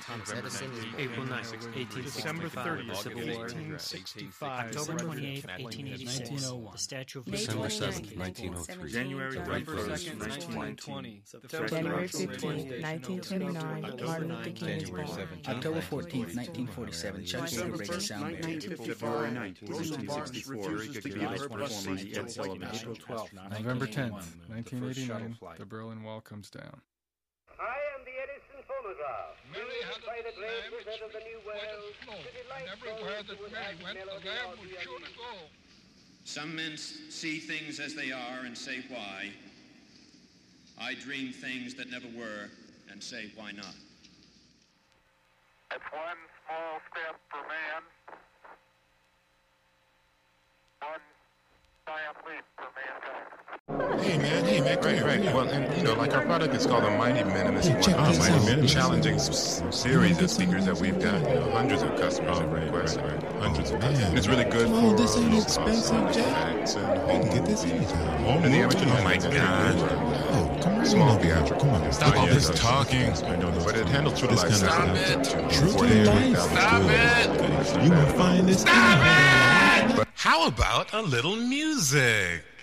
Thomas Edison is born. April 9th, 1865. December 30th, Civil War. 1865. October 28th, 1886. 1901. The Statue of December Liberty. 7th, 1903. January November 2nd, 1920. January 15th, 1929, Martin Luther King is born. October 14th, 1947, Chuck Yeager breaks a sound barrier. February 9th, 1864, April 12th, November 10th, 1989, the Berlin Wall comes down. I am the Edison phonograph. Mary had By the great lamb wizard of the New World, slow, to delight and everywhere that those who would Mary ask went, the melody lamb of was the sure to unusual. go. Some men see things as they are and say why. I dream things that never were and say why not. It's one small step for man, one giant leap for mankind. Hey man, great. Well, and like our product is called a Mighty Minimus. Challenging series of speakers that we've got. Hundreds of customers have requested. Hundreds of customers. And it's really good for this ain't expensive, Jack. I can get this anytime. And the amateur, oh my God. Oh, come on. Small theater. Come on. Stop all this talking. I know, but it handles true to life. Stop it. True to life. Stop it. You will find this. How about a little music?